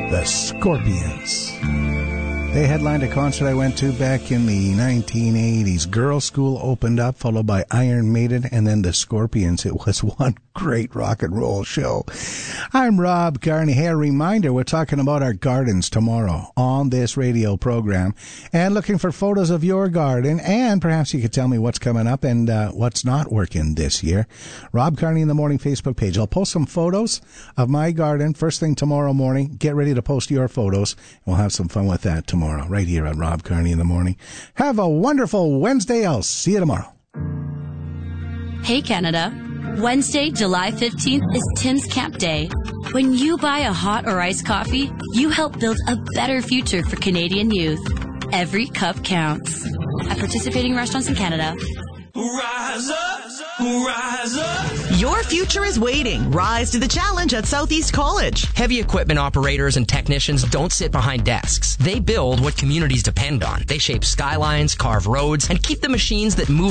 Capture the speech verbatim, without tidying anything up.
the Scorpions. They headlined a concert I went to back in the nineteen eighties. Girls' School opened up, followed by Iron Maiden, and then the Scorpions. It was one great rock and roll show. I'm Rob Carney. Hey, a reminder, we're talking about our gardens tomorrow on this radio program, and looking for photos of your garden, and perhaps you could tell me what's coming up and uh, what's not working this year. Rob Carney in the Morning Facebook page. I'll post some photos of my garden first thing tomorrow morning. Get ready to post your photos, and we'll have some fun with that tomorrow, right here at Rob Carney in the Morning. Have a wonderful Wednesday. I'll see you tomorrow. Hey, Canada. Wednesday, July fifteenth is Tim's Camp Day. When you buy a hot or iced coffee, you help build a better future for Canadian youth. Every cup counts. At participating restaurants in Canada. Rise up, rise up. Your future is waiting. Rise to the challenge at Southeast College. Heavy equipment operators and technicians don't sit behind desks. They build what communities depend on. They shape skylines, carve roads, and keep the machines that move